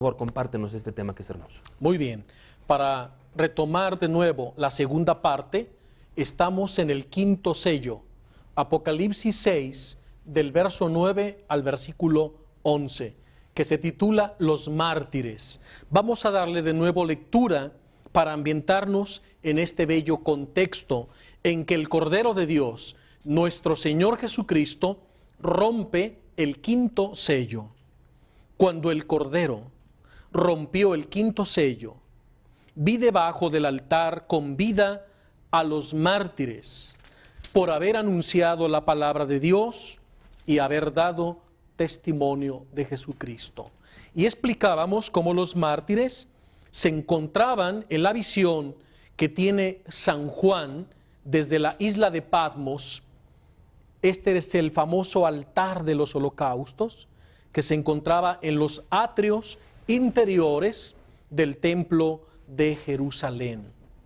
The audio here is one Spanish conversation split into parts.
Por favor, compártenos este tema que es hermoso. Muy bien. Para retomar de nuevo la segunda parte, estamos en el quinto sello, Apocalipsis 6, del verso 9 al versículo 11, que se titula Los mártires. Vamos a darle de nuevo lectura para ambientarnos en este bello contexto en que el Cordero de Dios, nuestro Señor Jesucristo, rompe el quinto sello. Cuando el Cordero rompió el quinto sello, vi debajo del altar con vida a los mártires por haber anunciado la palabra de Dios y haber dado testimonio de Jesucristo. Y explicábamos cómo los mártires se encontraban en la visión que tiene San Juan desde la isla de Patmos. Este es el famoso altar de los holocaustos que se encontraba en los atrios interiores del templo de Jerusalén.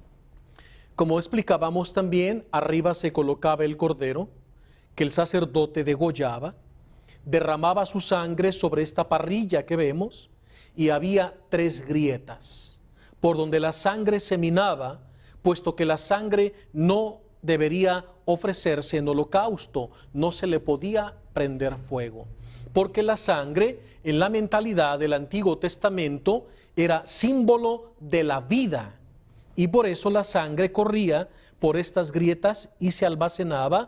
Como explicábamos también, arriba se colocaba el cordero que el sacerdote degollaba, derramaba su sangre sobre esta parrilla que vemos y había 3 grietas por donde la sangre se minaba, puesto que la sangre no debería ofrecerse en holocausto, no se le podía prender fuego, porque la sangre en la mentalidad del Antiguo Testamento era símbolo de la vida, y por eso la sangre corría por estas grietas y se almacenaba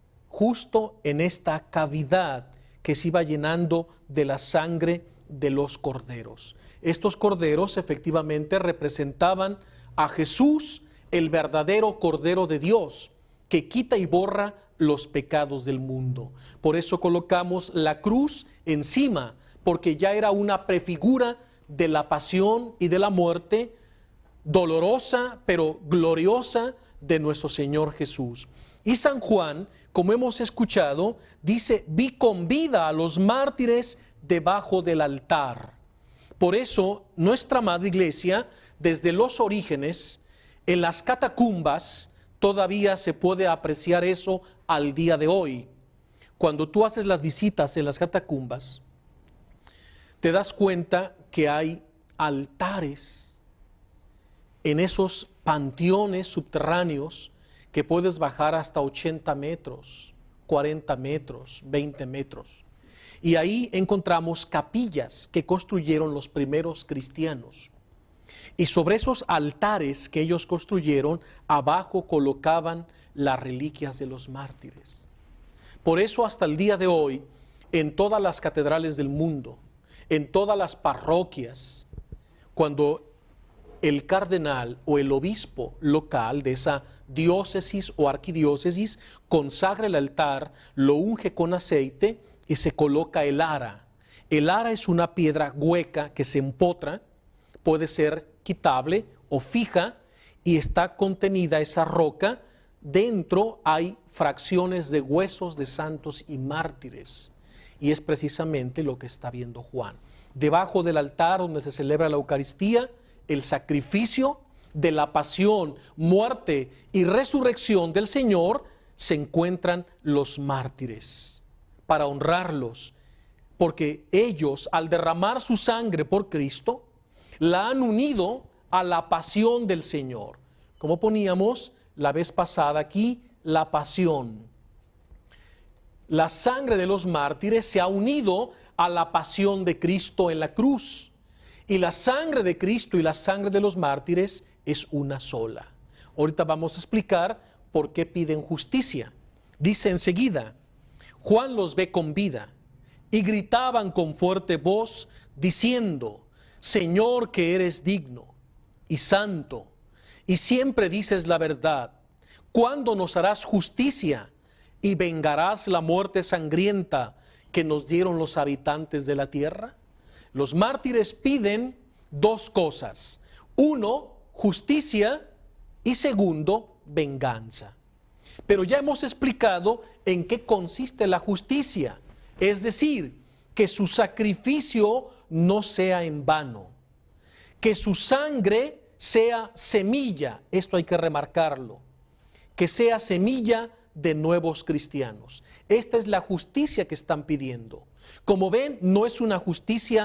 justo en esta cavidad que se iba llenando de la sangre de los corderos. Estos corderos efectivamente representaban a Jesús, el verdadero Cordero de Dios, que quita y borra los pecados del mundo. Por eso colocamos la cruz encima, porque ya era una prefigura de la pasión y de la muerte dolorosa pero gloriosa de nuestro Señor Jesús. Y San Juan, como hemos escuchado, dice: vi con vida a los mártires debajo del altar. Por eso nuestra Madre Iglesia, desde los orígenes, en las catacumbas, todavía se puede apreciar eso al día de hoy. Cuando tú haces las visitas en las catacumbas, te das cuenta que hay altares en esos panteones subterráneos que puedes bajar hasta 80 metros, 40 metros, 20 metros. Y ahí encontramos capillas que construyeron los primeros cristianos. Y sobre esos altares que ellos construyeron, abajo colocaban las reliquias de los mártires. Por eso hasta el día de hoy, en todas las catedrales del mundo, en todas las parroquias, cuando el cardenal o el obispo local de esa diócesis o arquidiócesis consagra el altar, lo unge con aceite y se coloca el ara. El ara es una piedra hueca que se empotra, puede ser quitable o fija, y está contenida esa roca. Dentro hay fracciones de huesos de santos y mártires, y es precisamente lo que está viendo Juan. Debajo del altar donde se celebra la Eucaristía, el sacrificio de la pasión, muerte y resurrección del Señor, se encuentran los mártires para honrarlos, porque ellos, al derramar su sangre por Cristo, la han unido a la pasión del Señor. Como poníamos la vez pasada aquí, la pasión. La sangre de los mártires se ha unido a la pasión de Cristo en la cruz. Y la sangre de Cristo y la sangre de los mártires es una sola. Ahorita vamos a explicar por qué piden justicia. Dice enseguida: Juan los ve con vida y gritaban con fuerte voz diciendo: Señor, que eres digno y santo y siempre dices la verdad, ¿cuándo nos harás justicia y vengarás la muerte sangrienta que nos dieron los habitantes de la tierra? Los mártires piden 2 cosas. 1, justicia, y 2, venganza. Pero ya hemos explicado en qué consiste la justicia, es decir, que su sacrificio no sea en vano, que su sangre sea semilla, esto hay que remarcarlo, que sea semilla de nuevos cristianos. Esta es la justicia que están pidiendo. Como ven, no es una justicia